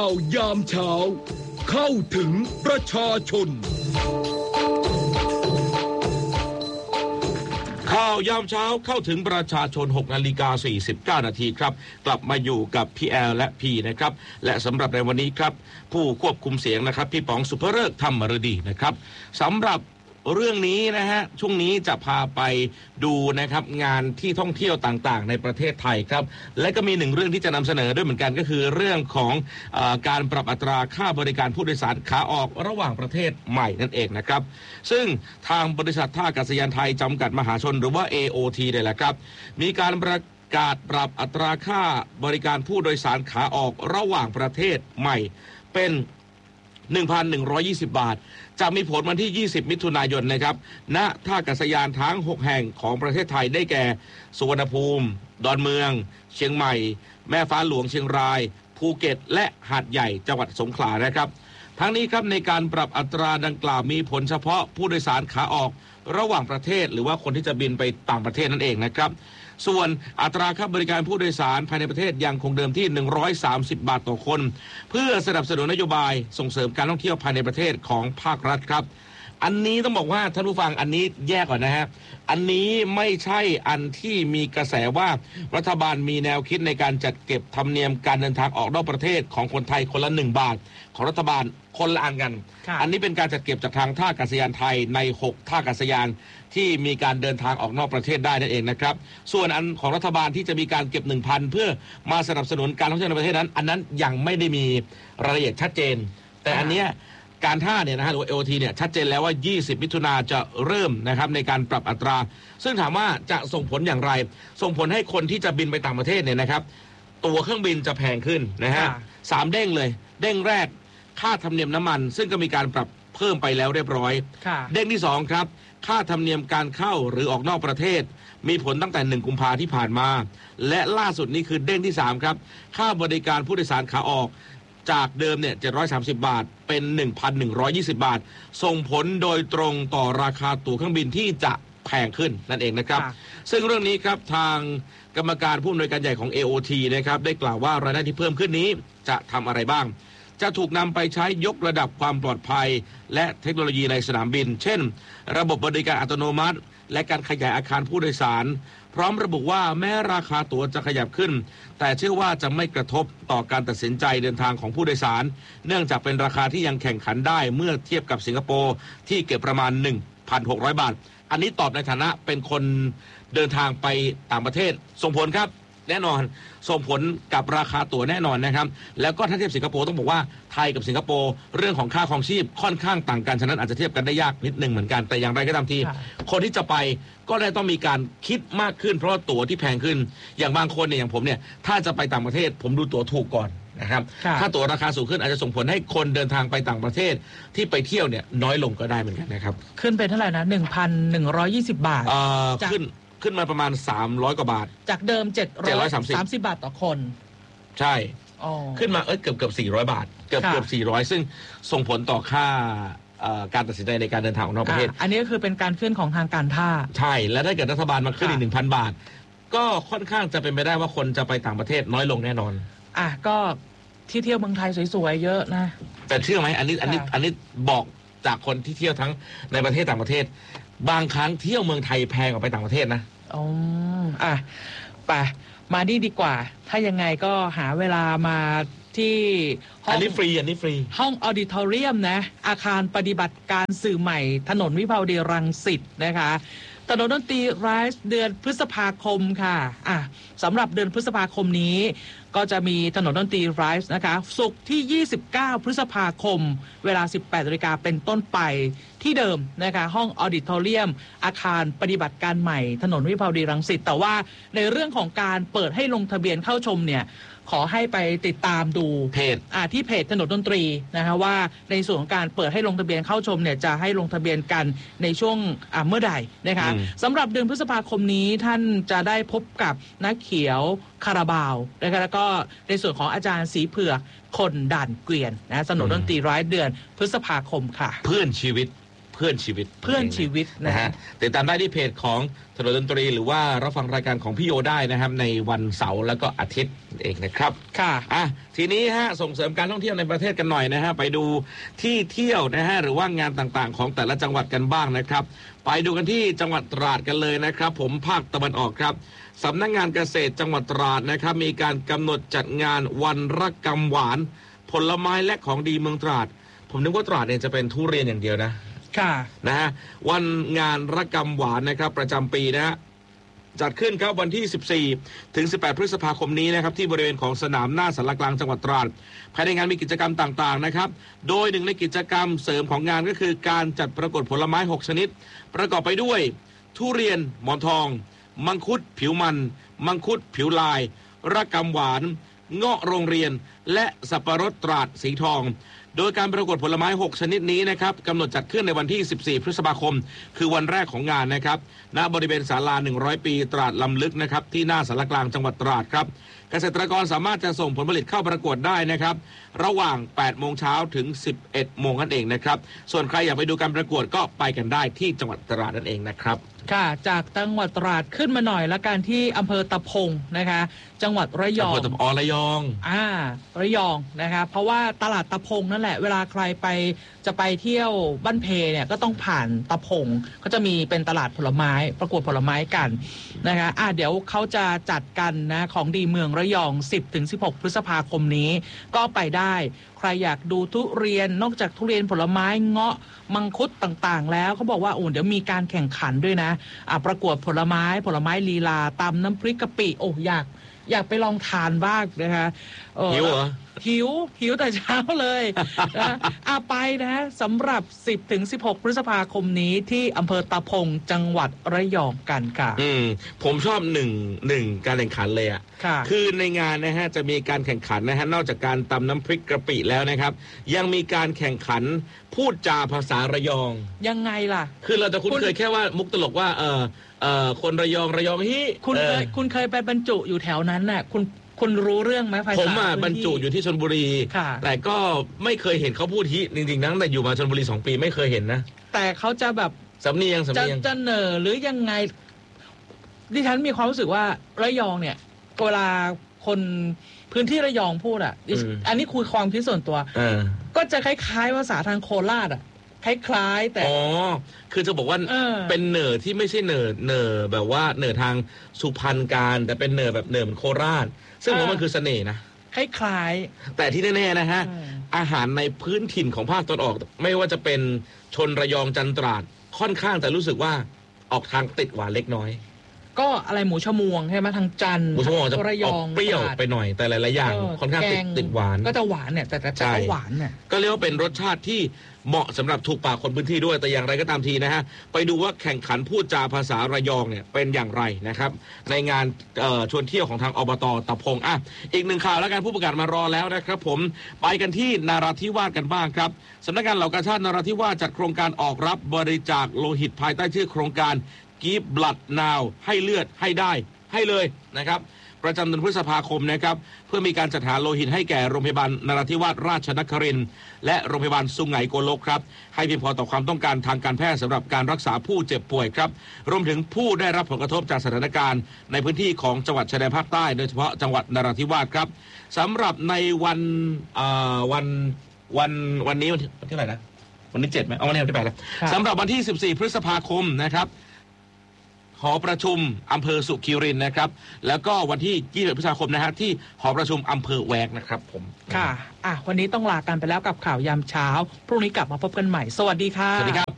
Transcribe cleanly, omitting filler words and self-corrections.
วยามเช้าเข้าถึงประชาชนข่าวยามเช้าเข้าถึงประชาชน 6:49 นาทีครับกลับมาอยู่กับพี่แอลและพี่นะครับและสำหรับในวันนี้ครับผู้ควบคุมเสียงนะครับพี่ป๋องสุภฤกษ์ธรรมฤดีนะครับสำหรับเรื่องนี้นะฮะช่วงนี้จะพาไปดูนะครับงานที่ท่องเที่ยวต่างๆในประเทศไทยครับและก็มีหนึ่งเรื่องที่จะนำเสนอด้วยเหมือนกันก็คือเรื่องของการปรับอัตราค่าบริการผู้โดยสารขาออกระหว่างประเทศใหม่นั่นเองนะครับซึ่งทางบริษัทท่าอากาศยานไทยจำกัดมหาชนหรือว่า AOT เนี่ยแหละครับมีการประกาศปรับอัตราค่าบริการผู้โดยสารขาออกระหว่างประเทศใหม่เป็น 1,120 บาทจะมีผลวันที่ 20 มิถุนายนนะครับณท่าอากาศยานทั้ง 6 แห่งของประเทศไทยได้แก่สุวรรณภูมิดอนเมืองเชียงใหม่แม่ฟ้าหลวงเชียงรายภูเก็ตและหาดใหญ่จังหวัดสงขลานะครับทั้งนี้ครับในการปรับอัตราดังกล่าวมีผลเฉพาะผู้โดยสารขาออกระหว่างประเทศหรือว่าคนที่จะบินไปต่างประเทศนั่นเองนะครับส่วนอัตราค่าบริการผู้โดยสารภายในประเทศยังคงเดิมที่130 บาทต่อคนเพื่อสนับสนุนนโยบายส่งเสริมการท่องเที่ยวภายในประเทศของภาครัฐครับอันนี้ต้องบอกว่าท่านผู้ฟังอันนี้แยกก่อนนะฮะอันนี้ไม่ใช่อันที่มีกระแสว่ารัฐบาลมีแนวคิดในการจัดเก็บธรรมเนียมการเดินทางออกนอกประเทศของคนไทยคนละ1 บาทของรัฐบาลคนละอันกันอันนี้เป็นการจัดเก็บจากทางท่าอากาศยานไทยใน6ท่าอากาศยานที่มีการเดินทางออกนอกประเทศได้นั่นเองนะครับส่วนอันของรัฐบาลที่จะมีการเก็บ 1,000 เพื่อมาสนับสนุนการท่องเที่ยวในประเทศนั้นอันนั้นยังไม่ได้มีรายละเอียดชัดเจนแต่อันเนี้ยการท่าเนี่ยนะฮะหรือว่า AOT เนี่ยชัดเจนแล้วว่า20 มิถุนายนจะเริ่มนะครับในการปรับอัตราซึ่งถามว่าจะส่งผลอย่างไรส่งผลให้คนที่จะบินไปต่างประเทศเนี่ยนะครับตั๋วเครื่องบินจะแพงขึ้นนะฮะ3 เด้งเลยเด้งแรกค่าธรรมเนียมน้ำมันซึ่งก็มีการปรับเพิ่มไปแล้วเรียบร้อยเด้งที่2ครับค่าธรรมเนียมการเข้าหรือออกนอกประเทศมีผลตั้งแต่1 กุมภาพันธ์ที่ผ่านมาและล่าสุดนี้คือเด้งที่3ครับค่าบริการผู้โดยสารขาออกจากเดิมเนี่ย730 บาทเป็น 1,120 บาทส่งผลโดยตรงต่อราคาตั๋วเครื่องบินที่จะแพงขึ้นนั่นเองนะครับซึ่งเรื่องนี้ครับทางกรรมการผู้อำนวยการใหญ่ของ AOT นะครับได้กล่าวว่ารายได้ที่เพิ่มขึ้นนี้จะทำอะไรบ้างจะถูกนำไปใช้ยกระดับความปลอดภัยและเทคโนโลยีในสนามบินเช่นระบบบริการอัตโนมัติและการขยายอาคารผู้โดยสารพร้อมระบุว่าแม้ราคาตั๋วจะขยับขึ้นแต่เชื่อว่าจะไม่กระทบต่อการตัดสินใจเดินทางของผู้โดยสารเนื่องจากเป็นราคาที่ยังแข่งขันได้เมื่อเทียบกับสิงคโปร์ที่เก็บประมาณ 1,600 บาทอันนี้ตอบในฐานะเป็นคนเดินทางไปต่างประเทศส่งผลครับแน่นอนส่งผลกับราคาตั๋วแน่นอนนะครับแล้วก็ถ้าเทียบสิงคโปร์ต้องบอกว่าไทยกับสิงคโปร์เรื่องของค่าครองชีพค่อนข้างต่างกันฉะนั้นอาจจะเทียบกันได้ยากนิดนึงเหมือนกันแต่อย่างไรก็ตามทีคนที่จะไปก็ได้ต้องมีการคิดมากขึ้นเพราะว่าตั๋วที่แพงขึ้นอย่างบางคนเนี่ยอย่างผมเนี่ยถ้าจะไปต่างประเทศผมดูตั๋วถูกก่อนนะครับถ้าตั๋วราคาสูงขึ้นอาจจะส่งผลให้คนเดินทางไปต่างประเทศที่ไปเที่ยวเนี่ยน้อยลงก็ได้เหมือนกันนะครับขึ้นเป็นเท่าไหร่นะ 1,120 บาทขึ้นมาประมาณ300 กว่าบาทจากเดิม730 บาทต่อคนใช่ขึ้นมาเกือบ400 บาทเกือบ400ซึ่งส่งผลต่อค่าการตัดสินใจในการเดินทางออกนอกประเทศอันนี้ก็คือเป็นการขึ้นของทางการท่าใช่และถ้าเกิดรัฐบาลมาขึ้นอีก 1,000 บาทก็ค่อนข้างจะเป็นไปได้ว่าคนจะไปต่างประเทศน้อยลงแน่นอนก็ที่เที่ยวเมืองไทยสวยๆเยอะนะแต่เชื่อไหมอันนี้บอกจากคนที่เที่ยวทั้งในประเทศต่างประเทศบางครั้งเที่ยวเมืองไทยแพงกว่าไปต่างประเทศนะไปมาดีกว่าถ้ายังไงก็หาเวลามาที่ห้องอันนี้ฟรีห้องออดิทอเรียมนะอาคารปฏิบัติการสื่อใหม่ถนนวิภาวดีรังสิตนะคะถนนดนตรีไรส์เดือนพฤษภาคมค่ะสำหรับเดือนพฤษภาคมนี้ก็จะมีถนนดนตรีไรส์นะคะศุกร์ที่29 พฤษภาคมเวลา 18 นาฬิกาเป็นต้นไปที่เดิมนะคะห้องออดิทอเรียมอาคารปฏิบัติการใหม่ถนนวิภาวดีรังสิตแต่ว่าในเรื่องของการเปิดให้ลงทะเบียนเข้าชมเนี่ยขอให้ไปติดตามดูเพจที่เพจถนนดนตรีนะคะว่าในส่วนของการเปิดให้ลงทะเบียนเข้าชมเนี่ยจะให้ลงทะเบียนกันในช่วงเมื่อใดนะคะสำหรับเดือนพฤษภาคมนี้ท่านจะได้พบกับนักเขียวคาราบาวนะคะแล้วก็ในส่วนของอาจารย์สีเผือกคนด่านเกวียนนะถนนดนตรีร้ายเดือนพฤษภาคมค่ะเพื่อนชีวิตเพื่อนชีวิตนะฮะติดตามได้ที่เพจของถนนดนตรีหรือว่ารับฟังรายการของพี่โยได้นะครับในวันเสาร์แล้วก็อาทิตย์เองนะครับค่ะทีนี้ฮะส่งเสริมการท่องเที่ยวในประเทศกันหน่อยนะฮะไปดูที่เที่ยวนะฮะหรือว่างานต่างๆของแต่ละจังหวัดกันบ้างนะครับไปดูกันที่จังหวัดตราดกันเลยนะครับผมภาคตะวันออกครับสำนักงานเกษตรจังหวัดตราดนะครับมีการกำหนดจัดงานวันระกำหวานผลไม้และของดีเมืองตราดผมนึกว่าตราดเนี่ยจะเป็นทุเรียนอย่างเดียวนะนะฮะวันงานระกำหวานนะครับประจำปีนะฮะจัดขึ้นครับวันที่14ถึง18พฤษภาคมนี้นะครับที่บริเวณของสนามหน้าศาลากลางจังหวัดตราดภายในงานมีกิจกรรมต่างๆนะครับโดยหนึ่งในกิจกรรมเสริมของงานก็คือการจัดประกวดผลไม้6ชนิดประกอบไปด้วยทุเรียนหมอนทองมังคุดผิวมันมังคุดผิวลายระกำหวานเงาะโรงเรียนและสับปะรดตราดสีทองโดยการประกวดผลไม้6ชนิดนี้นะครับกำหนดจัดขึ้นในวันที่14พฤษภาคมคือวันแรกของงานนะครับณบริเวณศาลา100ปีตราดลำลึกนะครับที่หน้าศาลากลางจังหวัดตราดครับเกษตรกรสามารถจะส่งผลผลิตเข้าประกวดได้นะครับระหว่าง 8 โมงเช้าถึง 11 โมงนั่นเองนะครับส่วนใครอยากไปดูการประกวดก็ไปกันได้ที่จังหวัดตราดนั่นเองนะครับค่ะจากจังหวัดตราดขึ้นมาหน่อยละกันที่อำเภอตะพงนะคะจังหวัดระยองระยองระยองนะคะเพราะว่าตลาดตะพงนั่นแหละเวลาใครไปจะไปเที่ยวบ้านเพเนี่ยก็ต้องผ่านตะพงก็จะมีเป็นตลาดผลไม้ประกวดผลไม้กันนะคะเดี๋ยวเขาจะจัดกันนะของดีเมืองระยอง 10-16 พฤษภาคมนี้ก็ไปได้ใครอยากดูทุเรียนนอกจากทุเรียนผลไม้เงาะมังคุดต่างๆแล้วเขาบอกว่าเดี๋ยวมีการแข่งขันด้วยนะประกวดผลไม้ลีลาตำน้ำพริกกะปิอยากไปลองทานบ้างนะคะหิวเหรอหิวแต่เช้าเลยนะไปนะสำหรับ 10-16 พฤษภาคมนี้ที่อำเภอตะพงจังหวัดระยองกันค่ะผมชอบหนึ่งการแข่งขันเลยคือในงานนะฮะจะมีการแข่งขันนะฮะนอกจากการตำน้ำพริกกะปิแล้วนะครับยังมีการแข่งขันพูดจาภาษาระยองยังไงล่ะคือเราจะคุ้นเคยแค่ว่ามุกตลกว่าคนระยองฮิคุณเคยไปบรรจุอยู่แถวนั้นน่ะคุณรู้เรื่องไหมภาษาผมบรรจุอยู่ที่ชลบุรีแต่ก็ไม่เคยเห็นเขาพูดฮิจริงๆนะแต่อยู่มาชลบุรี2 ปีไม่เคยเห็นนะแต่เขาจะแบบสำเนียงจะเหน่อหรือยังไงดิฉันมีความรู้สึกว่าระยองเนี่ยเวลาคนพื้นที่ระยองพูดอันนี้คุยความคิดส่วนตัวก็จะคล้ายๆภาษาทางโคราชคล้ายๆแต่คือจะบอกว่าเป็นเหน่อที่ไม่ใช่เหน่อแบบว่าเหน่อทางสุพรรณการแต่เป็นเหน่อแบบเหน่อเหมือนโคราชซึ่งผมว่ามันคือเสน่ห์นะคล้ายๆแต่ที่แน่ๆนะฮะอาหารในพื้นถิ่นของภาคตะวันออกไม่ว่าจะเป็นชนระยองจันตราดค่อนข้างแต่รู้สึกว่าออกทางติดหวานเล็กน้อยก็อะไรหมูชมวงใช่ไหมทางจันทร์หมูชมวงจะออกเปรี้ยวไปหน่อยแต่หลายๆอย่างค่อนข้างติดหวานก็จะหวานเนี่ยแต่ก็หวานเนี่ยก็เรียกว่าเป็นรสชาติที่เหมาะสำหรับถูกปากคนพื้นที่ด้วยแต่อย่างไรก็ตามทีนะฮะไปดูว่าแข่งขันพูดจาภาษาระยองเนี่ยเป็นอย่างไรนะครับในงานชวนเที่ยวของทางอบต.ตะพงอีกหนึ่งข่าวแล้วกันผู้ประกาศมารอแล้วนะครับผมไปกันที่นราธิวาสกันบ้างครับสำนักงานเหล่ากาชาดนราธิวาสจัดโครงการออกรับบริจาคโลหิตภายใต้ชื่อโครงการ Give Blood Now ให้เลือดให้ได้ให้เลยนะครับประจำเดือนพฤษภาคมนะครับเพื่อมีการจัดหาโลหิตให้แก่โรงพยาบาลนราธิวาสราชนครินทร์และโรงพยาบาลสุไหงโกลกครับให้เพียงพอต่อความต้องการทางการแพทย์สำหรับการรักษาผู้เจ็บป่วยครับรวมถึงผู้ได้รับผลกระทบจากสถานการณ์ในพื้นที่ของจังหวัดชายแดนภาคใต้โดยเฉพาะจังหวัดนราธิวาสครับสำหรับในวันนี้วันที่เท่าไหร่นะวันที่7ไหมวันนี้วันที่8แล้วสำหรับวันที่14พฤษภาคมนะครับหอประชุมอำเภอสุขีรินนะครับแล้วก็วันที่20พฤษภาคมนะฮะที่หอประชุมอำเภอแวกนะครับผมค่ะวันนี้ต้องลากันไปแล้วกับข่าวยามเช้าพรุ่งนี้กลับมาพบกันใหม่สวัสดีค่ะสวัสดีครับ